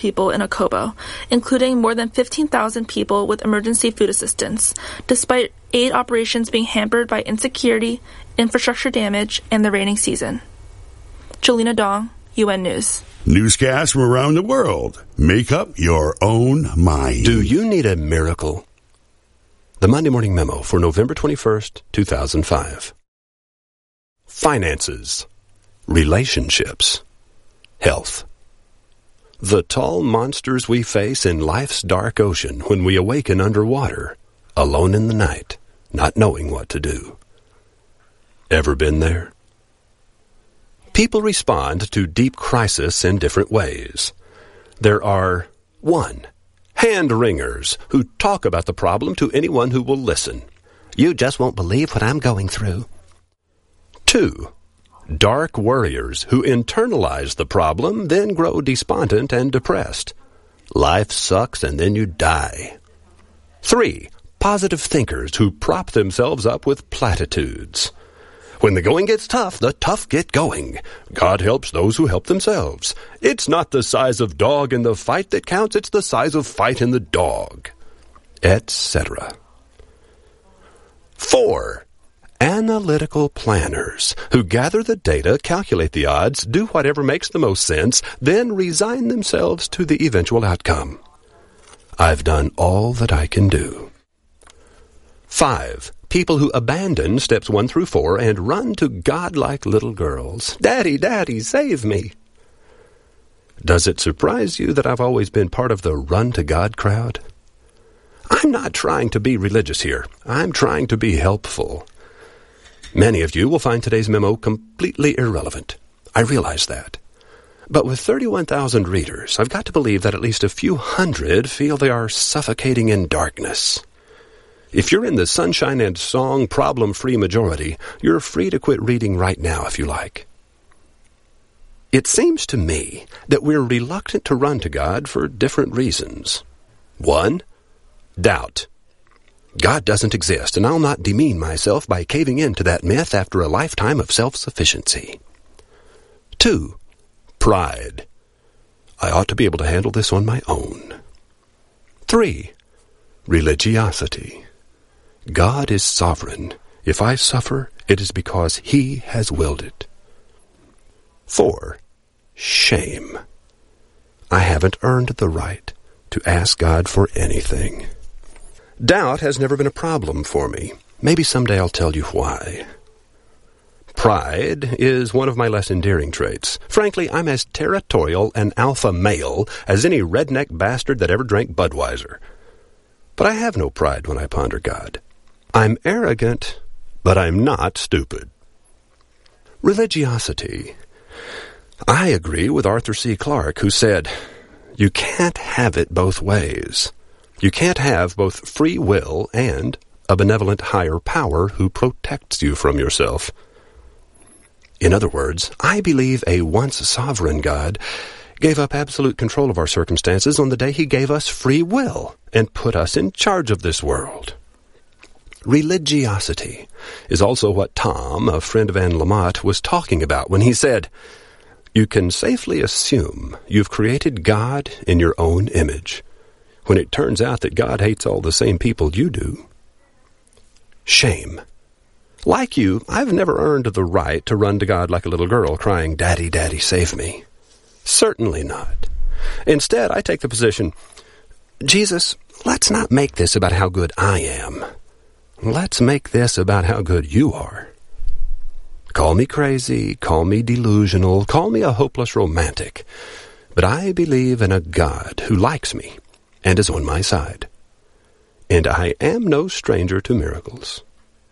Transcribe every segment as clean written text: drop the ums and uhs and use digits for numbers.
people in Akobo, including more than 15,000 people with emergency food assistance, despite aid operations being hampered by insecurity, infrastructure damage, and the rainy season. Jolena Dong, UN News. Newscasts from around the world. Make up your own mind. Do you need a miracle? The Monday Morning Memo for November 21st, 2005. Finances, relationships, health. The tall monsters we face in life's dark ocean when we awaken underwater, alone in the night, not knowing what to do. Ever been there? People respond to deep crisis in different ways. There are 1. Hand-wringers who talk about the problem to anyone who will listen. You just won't believe what I'm going through. 2. Dark worriers who internalize the problem, then grow despondent and depressed. Life sucks and then you die. 3. Positive thinkers who prop themselves up with platitudes. When the going gets tough, the tough get going. God helps those who help themselves. It's not the size of dog in the fight that counts, it's the size of fight in the dog, etc. 4. Analytical planners who gather the data, calculate the odds, do whatever makes the most sense, then resign themselves to the eventual outcome. I've done all that I can do. 5. People who abandon steps 1 through 4 and run to God like little girls. Daddy, Daddy, save me. Does it surprise you that I've always been part of the run to God crowd? I'm not trying to be religious here. I'm trying to be helpful. Many of you will find today's memo completely irrelevant. I realize that. But with 31,000 readers, I've got to believe that at least a few hundred feel they are suffocating in darkness. If you're in the sunshine and song problem-free majority, you're free to quit reading right now if you like. It seems to me that we're reluctant to run to God for different reasons. 1. Doubt. God doesn't exist, and I'll not demean myself by caving in to that myth after a lifetime of self-sufficiency. 2. Pride. I ought to be able to handle this on my own. 3. Religiosity. God is sovereign. If I suffer, it is because He has willed it. 4. Shame. I haven't earned the right to ask God for anything. Doubt has never been a problem for me. Maybe someday I'll tell you why. Pride is one of my less endearing traits. Frankly, I'm as territorial an alpha male as any redneck bastard that ever drank Budweiser. But I have no pride when I ponder God. I'm arrogant, but I'm not stupid. Religiosity. I agree with Arthur C. Clarke, who said, "You can't have it both ways. You can't have both free will and a benevolent higher power who protects you from yourself." In other words, I believe a once sovereign God gave up absolute control of our circumstances on the day He gave us free will and put us in charge of this world. Religiosity is also what Tom, a friend of Anne Lamott, was talking about when he said, "You can safely assume you've created God in your own image, when it turns out that God hates all the same people you do." Shame. Like you, I've never earned the right to run to God like a little girl crying, "Daddy, Daddy, save me." Certainly not. Instead, I take the position, Jesus, let's not make this about how good I am. Let's make this about how good you are. Call me crazy, call me delusional, call me a hopeless romantic, but I believe in a God who likes me and is on my side. And I am no stranger to miracles.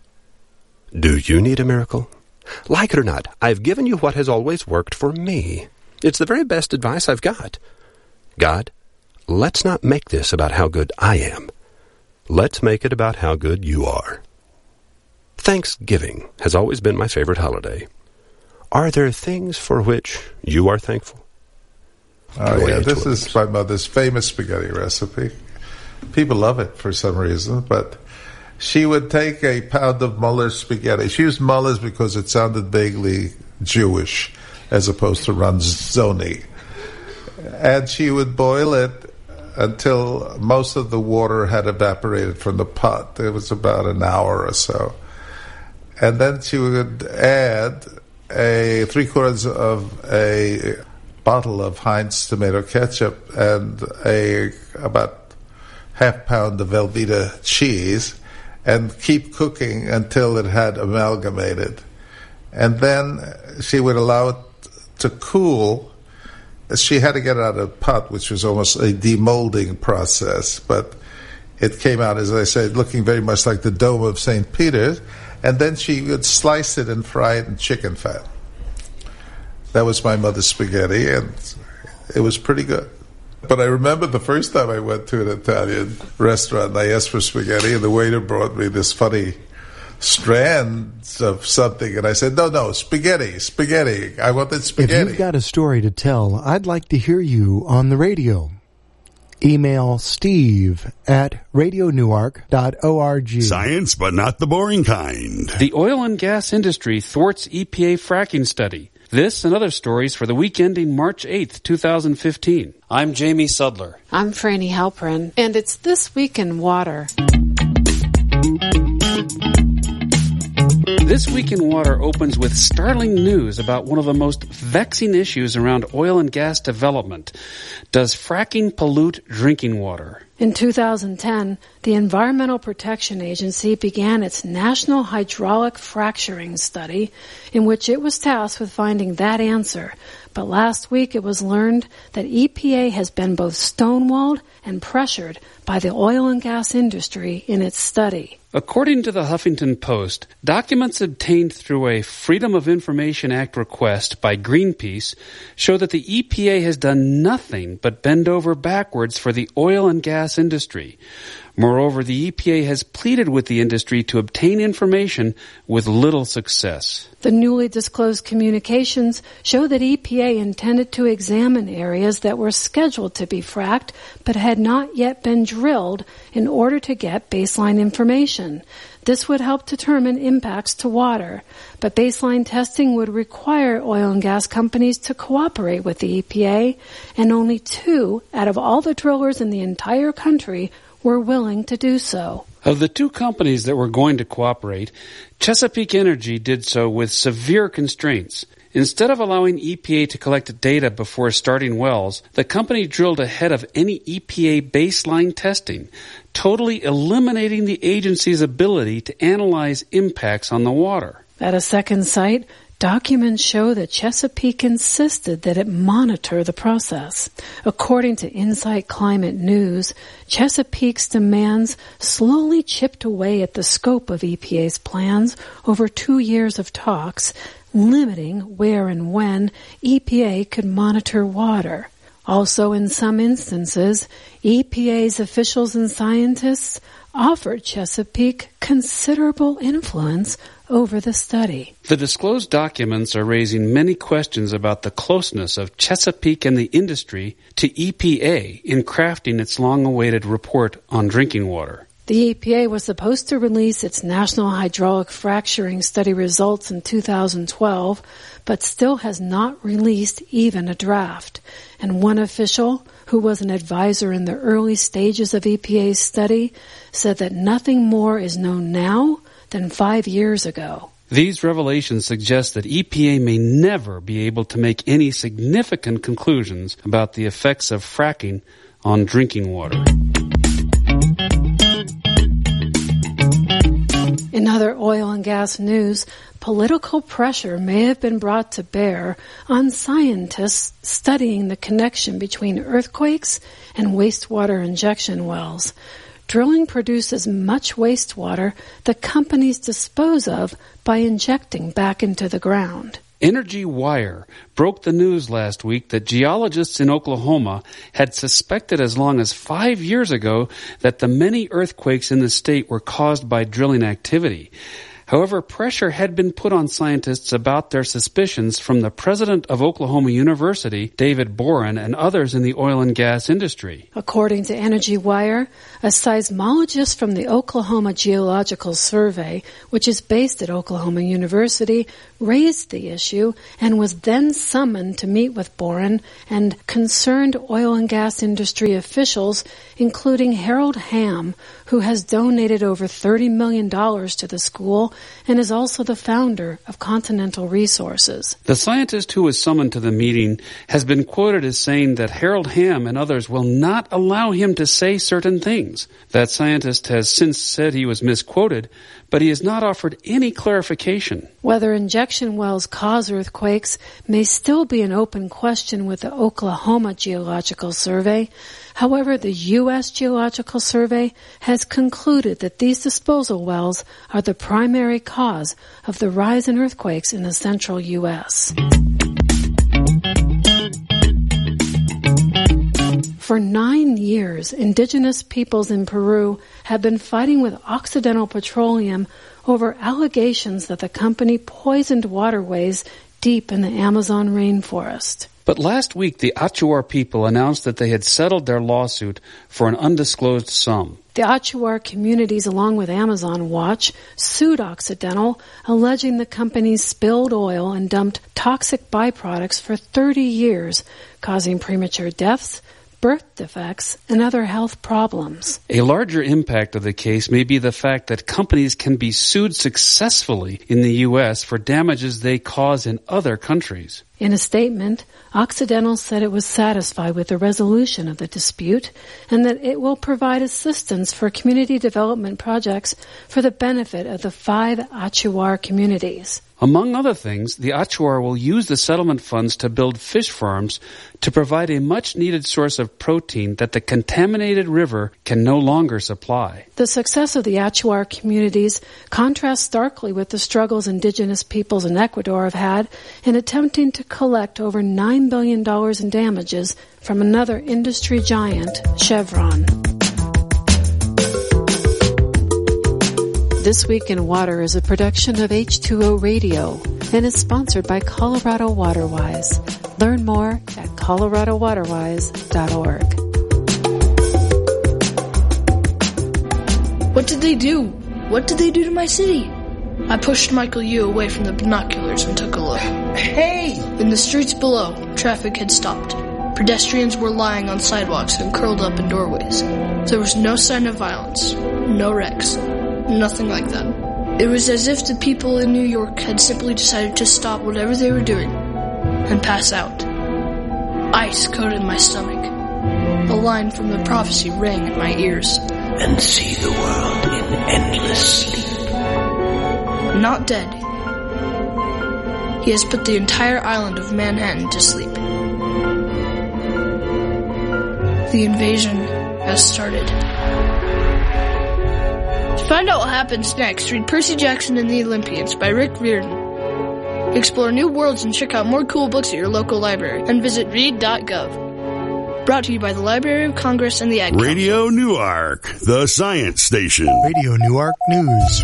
Do you need a miracle? Like it or not, I've given you what has always worked for me. It's the very best advice I've got. God, let's not make this about how good I am. Let's make it about how good you are. Thanksgiving has always been my favorite holiday. Are there things for which you are thankful? Oh, yeah, this is my mother's famous spaghetti recipe. People love it for some reason, but she would take a pound of Muller's spaghetti. She used Muller's because it sounded vaguely Jewish as opposed to Ranzoni. And she would boil it until most of the water had evaporated from the pot. It was about an hour or so. And then she would add 3/4 of a bottle of Heinz tomato ketchup and about half pound of Velveeta cheese and keep cooking until it had amalgamated. And then she would allow it to cool. She had to get it out of the pot, which was almost a demolding process, but it came out, as I said, looking very much like the dome of St. Peter's, and then she would slice it and fry it in chicken fat. That was my mother's spaghetti, and it was pretty good. But I remember the first time I went to an Italian restaurant, I asked for spaghetti, and the waiter brought me this funny strands of something, and I said, no, spaghetti. I wanted spaghetti. If you've got a story to tell, I'd like to hear you on the radio. Email steve@radionewark.org. Science, but not the boring kind. The oil and gas industry thwarts EPA fracking study. This and other stories for the week ending March 8th, 2015. I'm Jamie Sudler. I'm Franny Halprin, and it's This Week in Water. This Week in Water opens with startling news about one of the most vexing issues around oil and gas development. Does fracking pollute drinking water? In 2010, the Environmental Protection Agency began its National Hydraulic Fracturing Study, in which it was tasked with finding that answer. But last week it was learned that EPA has been both stonewalled and pressured by the oil and gas industry in its study. According to the Huffington Post, documents obtained through a Freedom of Information Act request by Greenpeace show that the EPA has done nothing but bend over backwards for the oil and gas industry. Moreover, the EPA has pleaded with the industry to obtain information with little success. The newly disclosed communications show that EPA intended to examine areas that were scheduled to be fracked but had not yet been drilled in order to get baseline information. This would help determine impacts to water, but baseline testing would require oil and gas companies to cooperate with the EPA, and only 2 out of all the drillers in the entire country were willing to do so. Of the 2 companies that were going to cooperate, Chesapeake Energy did so with severe constraints. Instead of allowing EPA to collect data before starting wells, the company drilled ahead of any EPA baseline testing, totally eliminating the agency's ability to analyze impacts on the water. At a second site, documents show that Chesapeake insisted that it monitor the process. According to Insight Climate News, Chesapeake's demands slowly chipped away at the scope of EPA's plans over 2 years of talks, limiting where and when EPA could monitor water. Also, in some instances, EPA's officials and scientists offered Chesapeake considerable influence over the study. The disclosed documents are raising many questions about the closeness of Chesapeake and the industry to EPA in crafting its long-awaited report on drinking water. The EPA was supposed to release its National Hydraulic Fracturing Study results in 2012, but still has not released even a draft. And one official, who was an advisor in the early stages of EPA's study, said that nothing more is known now than 5 years ago. These revelations suggest that EPA may never be able to make any significant conclusions about the effects of fracking on drinking water. In other oil and gas news, political pressure may have been brought to bear on scientists studying the connection between earthquakes and wastewater injection wells. Drilling produces much wastewater that companies dispose of by injecting back into the ground. Energy Wire broke the news last week that geologists in Oklahoma had suspected as long as 5 years ago that the many earthquakes in the state were caused by drilling activity. However, pressure had been put on scientists about their suspicions from the president of Oklahoma University, David Boren, and others in the oil and gas industry. According to Energy Wire, a seismologist from the Oklahoma Geological Survey, which is based at Oklahoma University, raised the issue and was then summoned to meet with Boren and concerned oil and gas industry officials, including Harold Hamm, who has donated over $30 million to the school and is also the founder of Continental Resources. The scientist who was summoned to the meeting has been quoted as saying that Harold Hamm and others will not allow him to say certain things. That scientist has since said he was misquoted, but he has not offered any clarification. Whether injection wells cause earthquakes may still be an open question with the Oklahoma Geological Survey. However, the U.S. Geological Survey has concluded that these disposal wells are the primary cause of the rise in earthquakes in the central U.S. For 9 years, indigenous peoples in Peru have been fighting with Occidental Petroleum over allegations that the company poisoned waterways deep in the Amazon rainforest. But last week, the Achuar people announced that they had settled their lawsuit for an undisclosed sum. The Achuar communities, along with Amazon Watch, sued Occidental, alleging the company spilled oil and dumped toxic byproducts for 30 years, causing premature deaths, birth defects, and other health problems. A larger impact of the case may be the fact that companies can be sued successfully in the U.S. for damages they cause in other countries. In a statement, Occidental said it was satisfied with the resolution of the dispute and that it will provide assistance for community development projects for the benefit of the 5 Achuar communities. Among other things, the Achuar will use the settlement funds to build fish farms to provide a much-needed source of protein that the contaminated river can no longer supply. The success of the Achuar communities contrasts starkly with the struggles indigenous peoples in Ecuador have had in attempting to collect over $9 billion in damages from another industry giant, Chevron. This Week in Water is a production of H2O Radio and is sponsored by Colorado Waterwise. Learn more at coloradowaterwise.org. What did they do? What did they do to my city? I pushed Michael Yu away from the binoculars and took a look. Hey! In the streets below, traffic had stopped. Pedestrians were lying on sidewalks and curled up in doorways. There was no sign of violence, no wrecks. Nothing like that. It was as if the people in New York had simply decided to stop whatever they were doing and pass out. Ice coated my stomach. A line from the prophecy rang in my ears. And see the world in endless sleep. Not dead. He has put the entire island of Manhattan to sleep. The invasion has started. To find out what happens next, read Percy Jackson and the Olympians by Rick Riordan. Explore new worlds and check out more cool books at your local library and visit read.gov. Brought to you by the Library of Congress and the Ad Radio Newark, the science station. Radio Newark News.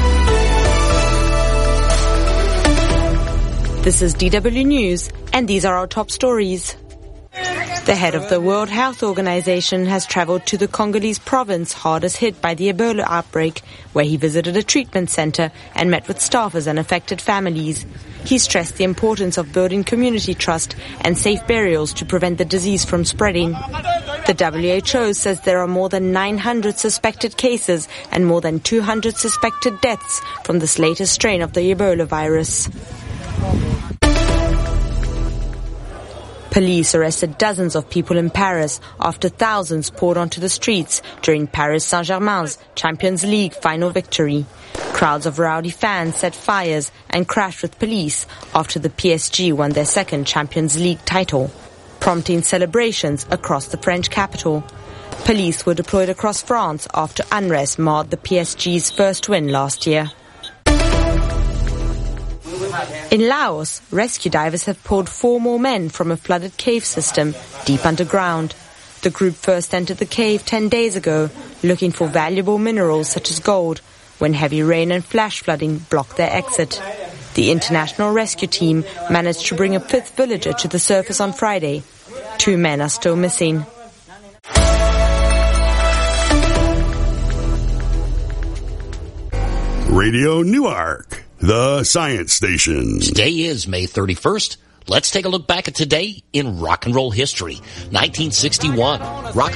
This is DW News, and these are our top stories. The head of the World Health Organization has traveled to the Congolese province hardest hit by the Ebola outbreak, where he visited a treatment center and met with staffers and affected families. He stressed the importance of building community trust and safe burials to prevent the disease from spreading. The WHO says there are more than 900 suspected cases and more than 200 suspected deaths from this latest strain of the Ebola virus. Police arrested dozens of people in Paris after thousands poured onto the streets during Paris Saint-Germain's Champions League final victory. Crowds of rowdy fans set fires and crashed with police after the PSG won their second Champions League title, prompting celebrations across the French capital. Police were deployed across France after unrest marred the PSG's first win last year. In Laos, rescue divers have pulled 4 more men from a flooded cave system deep underground. The group first entered the cave 10 days ago, looking for valuable minerals such as gold, when heavy rain and flash flooding blocked their exit. The international rescue team managed to bring a 5th villager to the surface on Friday. 2 men are still missing. Radio Newark, the Science Station. Today is May 31st. Let's take a look back at today in rock and roll history. 1961, rock